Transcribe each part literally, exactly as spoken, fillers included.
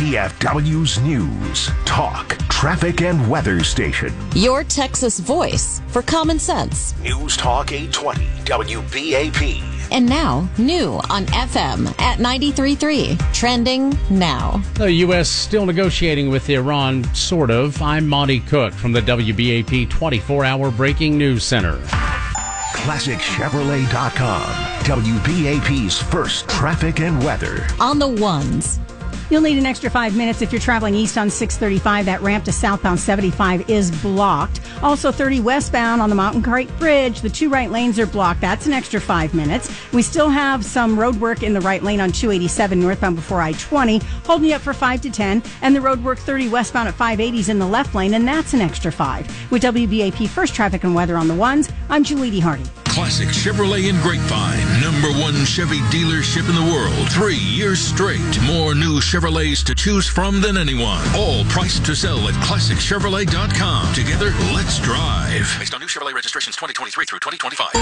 T F W's News, Talk, Traffic, and Weather Station. Your Texas voice for common sense. News Talk eight twenty W B A P. And now, new on F M at ninety-three point three. Trending now. The U S still negotiating with Iran, sort of. I'm Monty Cook from the W B A P twenty-four hour Breaking News Center. Classic Chevrolet dot com. W B A P's first traffic and weather. On the ones. You'll need an extra five minutes if you're traveling east on six thirty-five. That ramp to southbound seventy-five is blocked. Also thirty westbound on the Mountain Creek Bridge. The two right lanes are blocked. That's an extra five minutes. We still have some road work in the right lane on two eighty-seven northbound before I twenty, holding you up for five to ten. And the road work thirty westbound at five eighty is in the left lane, and that's an extra five. With W B A P First Traffic and Weather on the ones, I'm Julie Hardy. Classic Chevrolet in Grapevine, number one Chevy dealership in the world. Three years straight. More new Chevrolets to choose from than anyone. All priced to sell at Classic Chevrolet dot com. Together, let's drive. Based on new Chevrolet registrations twenty twenty-three through twenty twenty-five.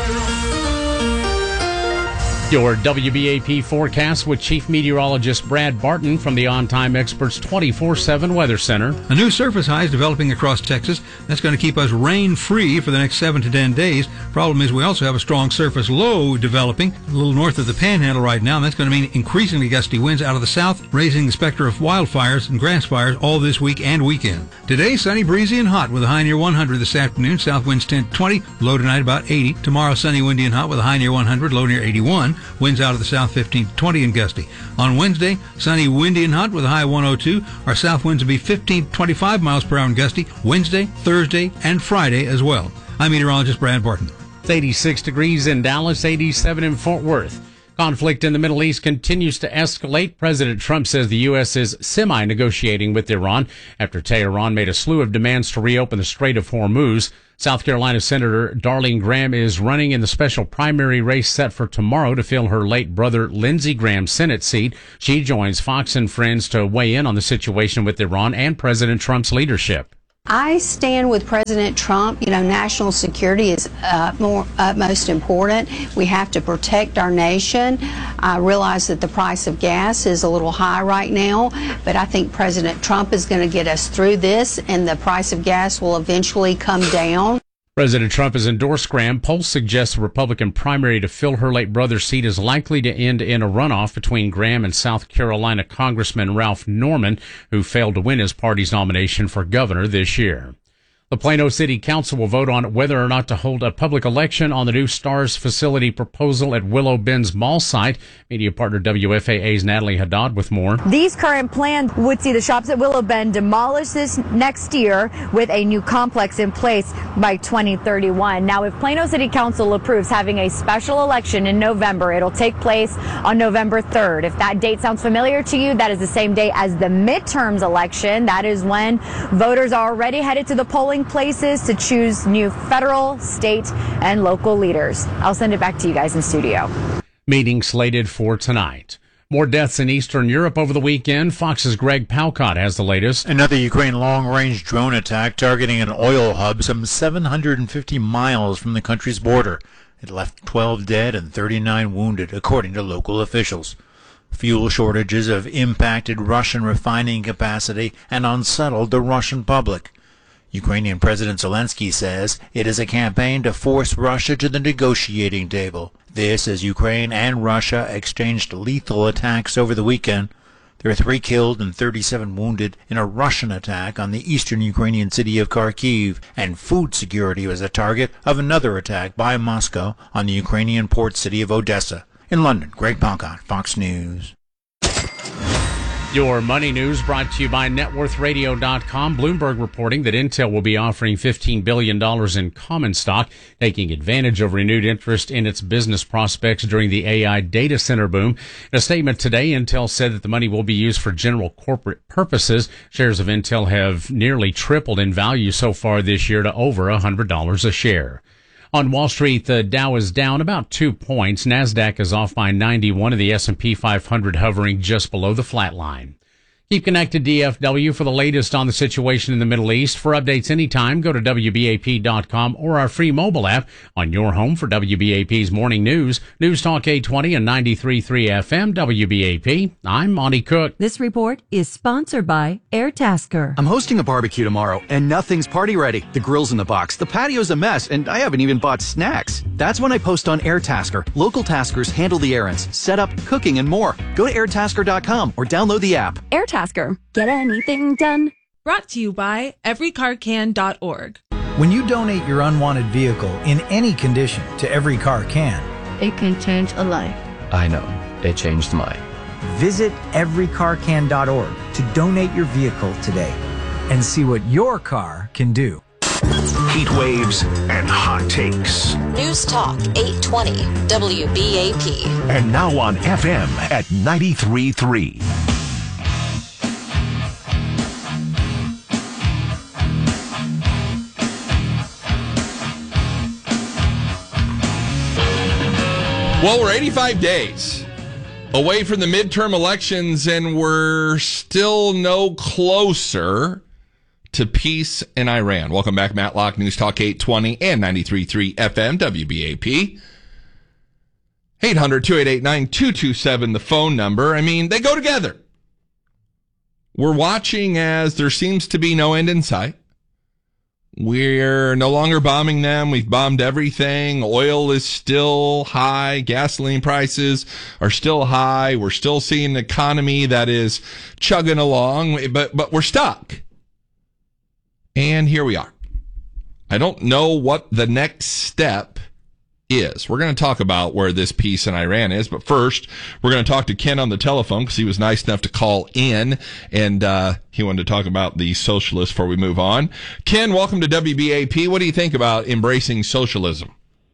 Your W B A P forecast with Chief Meteorologist Brad Barton from the On Time Experts twenty-four seven Weather Center. A new surface high is developing across Texas. That's going to keep us rain-free for the next seven to ten days. Problem is we also have a strong surface low developing a little north of the Panhandle right now, and that's going to mean increasingly gusty winds out of the south, raising the specter of wildfires and grass fires all this week and weekend. Today, sunny, breezy, and hot with a high near one hundred this afternoon. South winds ten to twenty, low tonight about eighty. Tomorrow, sunny, windy, and hot with a high near one hundred, low near eighty-one. Winds out of the south fifteen to twenty and gusty. On Wednesday, sunny, windy, and hot with a high one oh two. Our south winds will be fifteen to twenty-five miles per hour and gusty Wednesday, Thursday, and Friday as well. I'm meteorologist Brad Barton. It's eighty-six degrees in Dallas, eighty-seven in Fort Worth. Conflict in the Middle East continues to escalate. President Trump says the U S is semi-negotiating with Iran after Tehran made a slew of demands to reopen the Strait of Hormuz. South Carolina Senator Darlene Graham is running in the special primary race set for tomorrow to fill her late brother Lindsey Graham's Senate seat. She joins Fox and Friends to weigh in on the situation with Iran and President Trump's leadership. I stand with President Trump. You know, national security is uh, more uh, most important. We have to protect our nation. I realize that the price of gas is a little high right now, but I think President Trump is going to get us through this, and the price of gas will eventually come down. President Trump has endorsed Graham. Polls suggest the Republican primary to fill her late brother's seat is likely to end in a runoff between Graham and South Carolina Congressman Ralph Norman, who failed to win his party's nomination for governor this year. The Plano City Council will vote on whether or not to hold a public election on the new STARS facility proposal at Willow Bend's mall site. Media partner W F A A's Natalie Haddad with more. These current plans would see the shops at Willow Bend demolished this next year with a new complex in place by twenty thirty-one. Now, if Plano City Council approves having a special election in November, it'll take place on November third. If that date sounds familiar to you, that is the same day as the midterms election. That is when voters are already headed to the polling places to choose new federal, state, and local leaders. I'll send it back to you guys in studio. Meeting slated for tonight. More deaths in Eastern Europe over the weekend. Fox's Greg Palcott has the latest. Another Ukraine long-range drone attack targeting an oil hub some seven hundred fifty miles from the country's border. It left twelve dead and thirty-nine wounded, according to local officials. Fuel shortages have impacted Russian refining capacity and unsettled the Russian public. Ukrainian President Zelensky says it is a campaign to force Russia to the negotiating table. This as Ukraine and Russia exchanged lethal attacks over the weekend. There are three killed and thirty-seven wounded in a Russian attack on the eastern Ukrainian city of Kharkiv, and food security was a target of another attack by Moscow on the Ukrainian port city of Odessa. In London, Greg Palcott, Fox News. Your money news brought to you by net worth radio dot com. Bloomberg reporting that Intel will be offering fifteen billion dollars in common stock, taking advantage of renewed interest in its business prospects during the A I data center boom. In a statement today, Intel said that the money will be used for general corporate purposes. Shares of Intel have nearly tripled in value so far this year to over one hundred dollars a share. On Wall Street, the Dow is down about two points. NASDAQ is off by ninety-one, and the S and P five hundred hovering just below the flat line. Keep connected, D F W, for the latest on the situation in the Middle East. For updates anytime, go to W B A P dot com or our free mobile app on your home for W B A P's Morning News. News Talk eight twenty and ninety-three point three F M, W B A P. I'm Monty Cook. This report is sponsored by Airtasker. I'm hosting a barbecue tomorrow, and nothing's party ready. The grill's in the box, the patio's a mess, and I haven't even bought snacks. That's when I post on Airtasker. Local taskers handle the errands, setup, cooking, and more. Go to airtasker dot com or download the app. Airtasker. Get anything done. Brought to you by every car can dot org. When you donate your unwanted vehicle in any condition to Every Car Can, it can change a life. I know. It changed mine. Visit every car can dot org to donate your vehicle today and see what your car can do. Heat waves and hot takes. News Talk eight twenty W B A P. And now on F M at ninety-three point three. Well, we're eighty-five days away from the midterm elections, and we're still no closer to peace in Iran. Welcome back, Matlock, News Talk eight twenty and ninety-three point three F M, W B A P. eight hundred, two eight eight, nine two two seven, the phone number. I mean, they go together. We're watching as there seems to be no end in sight. We're no longer bombing them. We've bombed everything. Oil is still high. Gasoline prices are still high. We're still seeing an economy that is chugging along, but, but we're stuck. And here we are. I don't know what the next step is. We're going to talk about where this peace in Iran is, but first we're going to talk to Ken on the telephone because he was nice enough to call in, and uh he wanted to talk about the socialists before we move on. Ken, welcome to W B A P. What do you think about embracing socialism?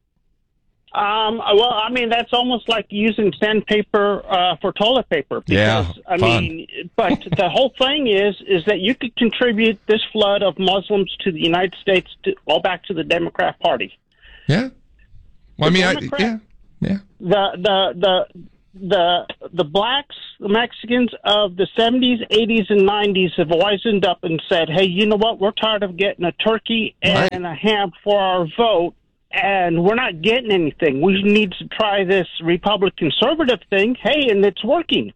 Um, well, I mean, that's almost like using sandpaper uh, for toilet paper. Because, yeah, I fun. mean, but the whole thing is is that you could contribute this flood of Muslims to the United States to, all back to the Democrat Party. Yeah. Well, I mean, I, yeah, yeah. The the the the the blacks, the Mexicans of the seventies, eighties, and nineties have wisened up and said, "Hey, you know what? We're tired of getting a turkey and right. a ham for our vote, and we're not getting anything. We need to try this Republican conservative thing. Hey, and it's working."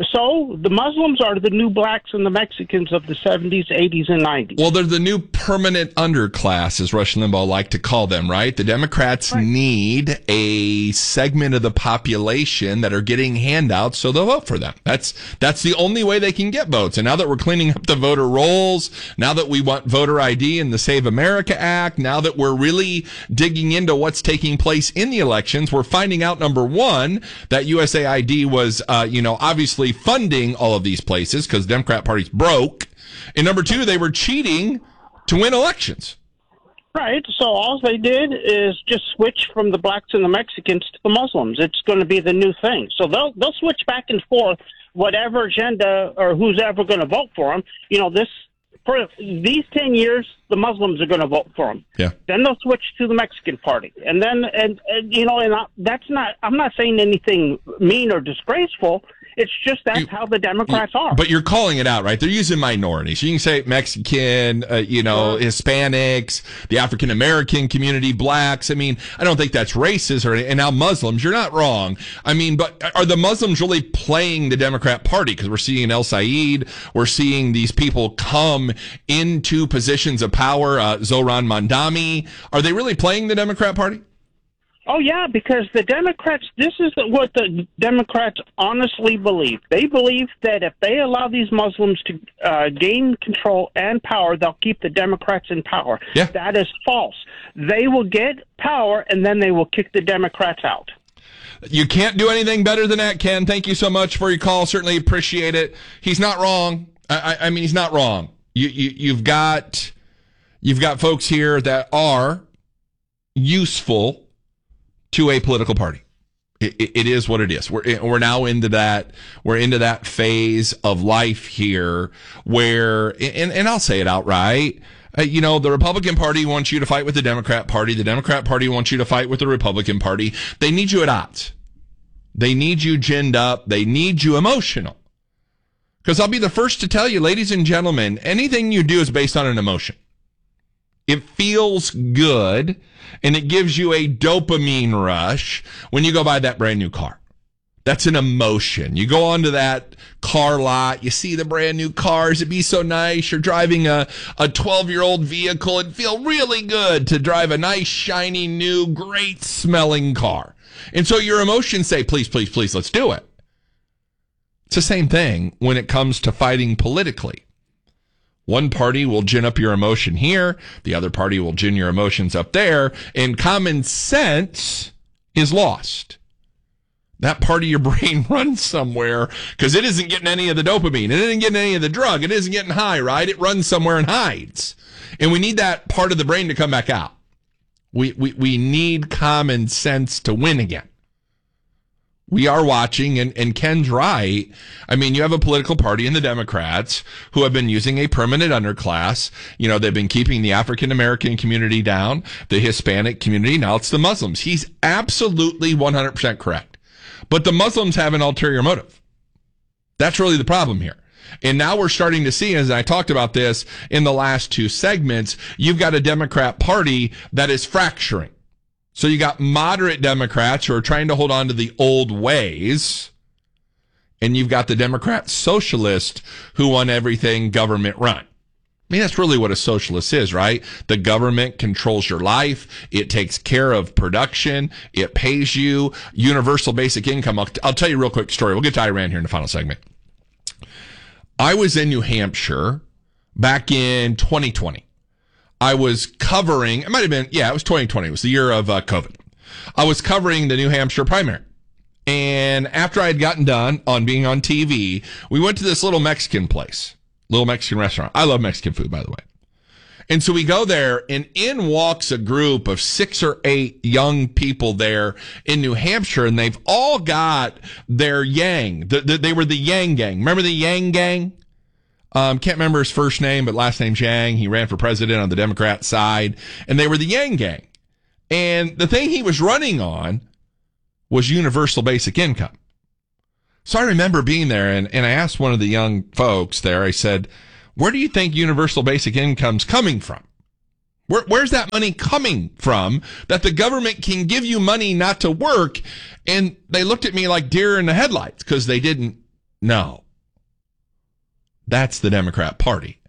So the Muslims are the new blacks and the Mexicans of the seventies, eighties, and nineties. Well, they're the new permanent underclass, as Rush Limbaugh liked to call them, right? The Democrats right. need a segment of the population that are getting handouts, so they'll vote for them. That's that's the only way they can get votes. And now that we're cleaning up the voter rolls, now that we want voter I D in the Save America Act, now that we're really digging into what's taking place in the elections, we're finding out, number one, that U S A I D was, uh, you know, obviously funding all of these places because the Democrat Party's broke. And number two, they were cheating to win elections. Right. So all they did is just switch from the blacks and the Mexicans to the Muslims. It's going to be the new thing. So they'll they'll switch back and forth, whatever agenda or who's ever going to vote for them. You know, this for these ten years, the Muslims are going to vote for them. Yeah. Then they'll switch to the Mexican Party, and then and, and you know, and I, that's not. I'm not saying anything mean or disgraceful. It's just that's you, how the Democrats you, are. But you're calling it out, right? They're using minorities. You can say Mexican, uh, you know, uh, Hispanics, the African American community, blacks. I mean, I don't think that's racist or and now Muslims. You're not wrong. I mean, but are the Muslims really playing the Democrat Party? Because we're seeing El Said, we're seeing these people come into positions of power. Uh, Zohran Mamdani, are they really playing the Democrat Party? Oh, yeah, because the Democrats, this is what the Democrats honestly believe. They believe that if they allow these Muslims to uh, gain control and power, they'll keep the Democrats in power. Yeah. That is false. They will get power, and then they will kick the Democrats out. You can't do anything better than that, Ken. Thank you so much for your call. Certainly appreciate it. He's not wrong. I, I, I mean, he's not wrong. You, you, you've got, you've got folks here that are useful to a political party. It, it, it is what it is. We're we're now into that we're into that phase of life here where, and, and I'll say it outright, uh, you know, the Republican Party wants you to fight with the Democrat Party. The Democrat Party wants you to fight with the Republican Party. They need you at odds. They need you ginned up. They need you emotional. Because I'll be the first to tell you, ladies and gentlemen, anything you do is based on an emotion. It feels good, and it gives you a dopamine rush when you go buy that brand new car. That's an emotion. You go onto that car lot, you see the brand new cars, it'd be so nice. You're driving a, a twelve-year-old vehicle. It'd feel really good to drive a nice, shiny, new, great-smelling car. And so your emotions say, please, please, please, let's do it. It's the same thing when it comes to fighting politically. One party will gin up your emotion here, the other party will gin your emotions up there, and common sense is lost. That part of your brain runs somewhere because it isn't getting any of the dopamine. It isn't getting any of the drug. It isn't getting high, right? It runs somewhere and hides. And we need that part of the brain to come back out. We, we, we need common sense to win again. We are watching, and, and Ken's right. I mean, you have a political party in the Democrats who have been using a permanent underclass. You know, they've been keeping the African-American community down, the Hispanic community. Now it's the Muslims. He's absolutely one hundred percent correct. But the Muslims have an ulterior motive. That's really the problem here. And now we're starting to see, as I talked about this in the last two segments, you've got a Democrat Party that is fracturing. So you got moderate Democrats who are trying to hold on to the old ways, and you've got the Democrat socialist who want everything government run. I mean, that's really what a socialist is, right? The government controls your life. It takes care of production. It pays you universal basic income. I'll, I'll tell you a real quick story. We'll get to Iran here in the final segment. I was in New Hampshire back in twenty twenty. I was covering, it might have been, yeah, it was twenty twenty. It was the year of uh, COVID. I was covering the New Hampshire primary. And after I had gotten done on being on T V, we went to this little Mexican place. Little Mexican restaurant. I love Mexican food, by the way. And so we go there, and in walks a group of six or eight young people there in New Hampshire, and they've all got their Yang. The, the, they were the Yang Gang. Remember the Yang Gang? Um, can't remember his first name, but last name's Yang. He ran for president on the Democrat side, and they were the Yang Gang. And the thing he was running on was universal basic income. So I remember being there, and, and I asked one of the young folks there, I said, where do you think universal basic income's coming from? Where, where's that money coming from that the government can give you money not to work? And they looked at me like deer in the headlights because they didn't know. That's the Democrat Party.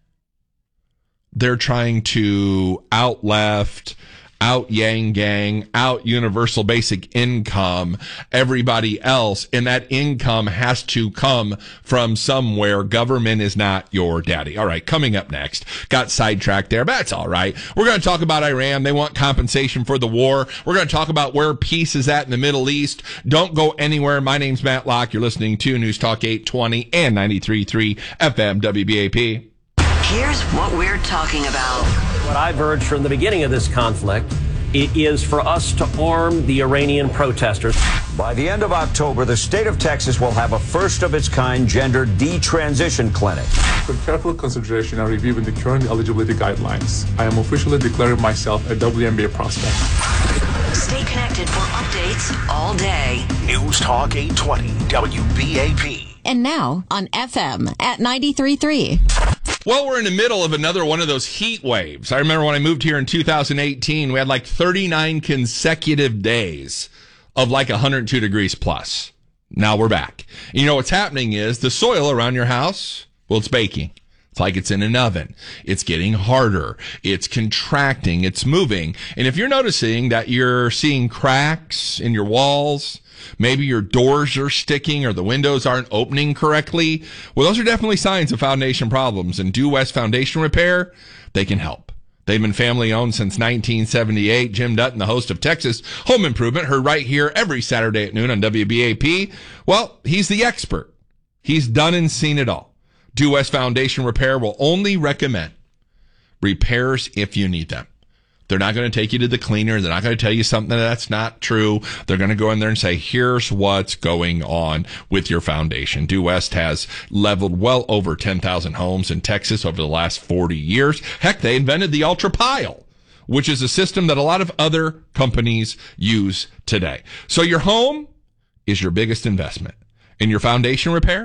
They're trying to out-left, out-Yang Gang, out-universal basic income everybody else, and that income has to come from somewhere. Government is not your daddy. All right, coming up next, got sidetracked there, but that's all right. We're going to talk about Iran. They want compensation for the war. We're going to talk about where peace is at in the Middle East. Don't go anywhere. My name's Matt Locke. You're listening to News Talk eight twenty and ninety-three point three F M W B A P. Here's what we're talking about. What I've urged from the beginning of this conflict it is for us to arm the Iranian protesters. By the end of October, the state of Texas will have a first-of-its-kind gender detransition clinic. For careful consideration and reviewing the current eligibility guidelines, I am officially declaring myself a W N B A prospect. Stay connected for updates all day. News Talk eight twenty W B A P. And now on F M at ninety-three point three. Well, we're in the middle of another one of those heat waves. I remember when I moved here in two thousand eighteen, we had like thirty-nine consecutive days of like one hundred two degrees plus. Now we're back. And you know what's happening is the soil around your house, well, it's baking. It's like it's in an oven. It's getting harder. It's contracting. It's moving. And if you're noticing that you're seeing cracks in your walls, maybe your doors are sticking or the windows aren't opening correctly, well, those are definitely signs of foundation problems. And Due West Foundation Repair, they can help. They've been family owned since nineteen seventy-eight. Jim Dutton, the host of Texas Home Improvement, heard right here every Saturday at noon on W B A P. Well, he's the expert. He's done and seen it all. Due West Foundation Repair will only recommend repairs if you need them. They're not going to take you to the cleaner. They're not going to tell you something that's not true. They're going to go in there and say, here's what's going on with your foundation. Due West has leveled well over ten thousand homes in Texas over the last forty years. Heck, they invented the Ultra Pile, which is a system that a lot of other companies use today. So your home is your biggest investment. In your foundation repair,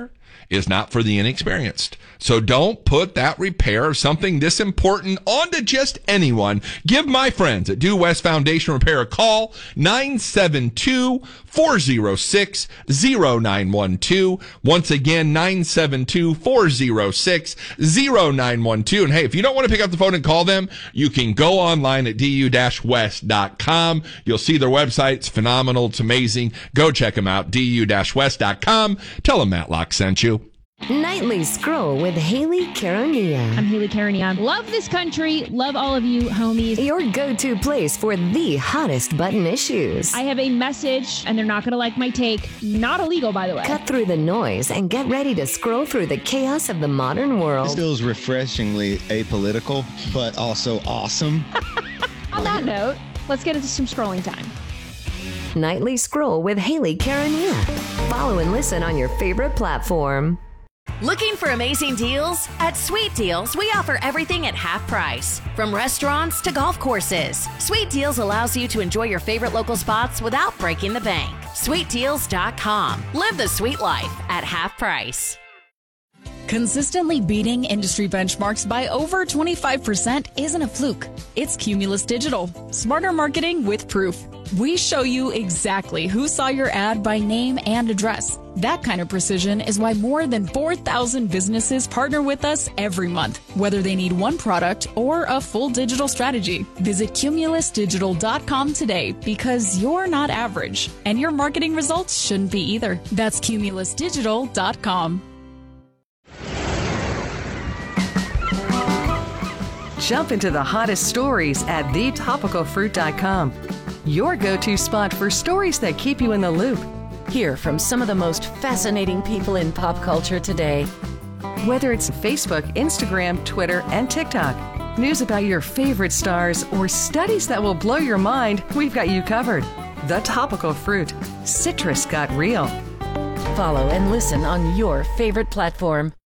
is not for the inexperienced. So don't put that repair of something this important onto just anyone. Give my friends at Due West Foundation Repair a call, nine seven two, four oh six, oh nine one two. Once again, nine seven two, four oh six, oh nine one two. And hey, if you don't want to pick up the phone and call them, you can go online at d u dash west dot com. You'll see their website. It's phenomenal. It's amazing. Go check them out, d u dash west dot com. Tell them Matt Locke sent you. Nightly Scroll with Haley Caronia. I'm Haley Caronia. Love this country. Love all of you, homies. Your go-to place for the hottest button issues. I have a message, and they're not going to like my take. Not illegal, by the way. Cut through the noise and get ready to scroll through the chaos of the modern world. This feels refreshingly apolitical, but also awesome. On that note, let's get into some scrolling time. Nightly Scroll with Haley Caronia. Follow and listen on your favorite platform. Looking for amazing deals? At Sweet Deals, we offer everything at half price. From restaurants to golf courses, Sweet Deals allows you to enjoy your favorite local spots without breaking the bank. sweet deals dot com. Live the sweet life at half price. Consistently beating industry benchmarks by over twenty-five percent isn't a fluke. It's Cumulus Digital. Smarter marketing with proof. We show you exactly who saw your ad by name and address. That kind of precision is why more than four thousand businesses partner with us every month, whether they need one product or a full digital strategy. Visit cumulus digital dot com today because you're not average, and your marketing results shouldn't be either. That's cumulus digital dot com. Jump into the hottest stories at the topical fruit dot com. Your go-to spot for stories that keep you in the loop. Hear from some of the most fascinating people in pop culture today. Whether it's Facebook, Instagram, Twitter, and TikTok, news about your favorite stars, or studies that will blow your mind, we've got you covered. The Topical Fruit. Citrus got real. Follow and listen on your favorite platform.